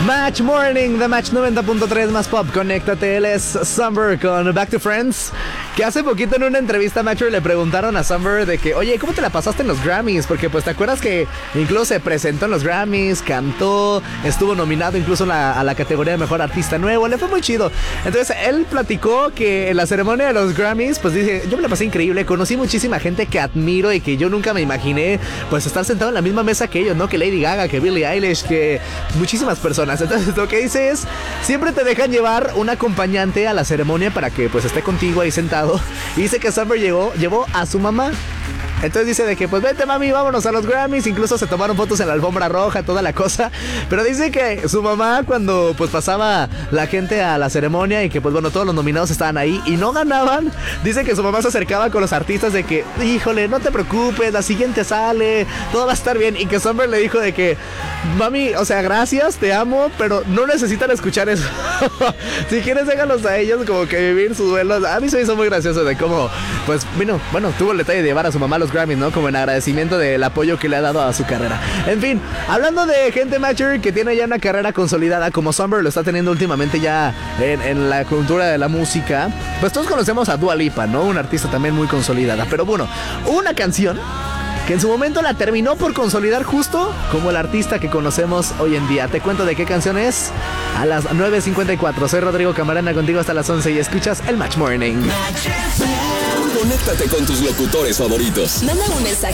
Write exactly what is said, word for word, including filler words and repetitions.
Match Morning, The Match noventa punto tres más pop. Conéctate, él es Summer con Back to Friends. Que hace poquito en una entrevista a Matcher le preguntaron a Summer de que, oye, ¿cómo te la pasaste en los Grammys? Porque pues te acuerdas que incluso se presentó en los Grammys, cantó, estuvo nominado incluso a la, a la categoría de Mejor Artista Nuevo, le fue muy chido. Entonces él platicó que en la ceremonia de los Grammys, pues dice, yo me la pasé increíble, conocí muchísima gente que admiro y que yo nunca me imaginé pues estar sentado en la misma mesa que ellos, ¿no? Que Lady Gaga, que Billie Eilish, que muchísimas personas. Entonces lo que dice es, siempre te dejan llevar un acompañante a la ceremonia para que pues esté contigo ahí sentado. Y dice que Summer llegó, llevó a su mamá. Entonces dice de que pues vente mami, vámonos a los Grammys. Incluso se tomaron fotos en la alfombra roja, toda la cosa. Pero dice que su mamá cuando pues pasaba la gente a la ceremonia y que pues bueno, todos los nominados estaban ahí y no ganaban, dice que su mamá se acercaba con los artistas de que, híjole, no te preocupes, la siguiente sale, todo va a estar bien. Y que Summer le dijo de que, mami, o sea, gracias, te amo, pero no necesitan escuchar eso. Si quieres déjalos a ellos como que vivir su duelo. A mí se me hizo muy gracioso de cómo pues vino, bueno, tuvo el detalle de llevar a su mamá a los Grammys, ¿no? Como en agradecimiento del apoyo que le ha dado a su carrera. En fin, hablando de gente Matcher que tiene ya una carrera consolidada, como Summer lo está teniendo últimamente ya en, en la cultura de la música, pues todos conocemos a Dua Lipa, ¿no? Una artista también muy consolidada. Pero bueno, una canción que en su momento la terminó por consolidar justo como el artista que conocemos hoy en día. Te cuento de qué canción es a las nueve cincuenta y cuatro. Soy Rodrigo Camarena, contigo hasta las once y escuchas el Match Morning. Conéctate con tus locutores favoritos. Manda un mensaje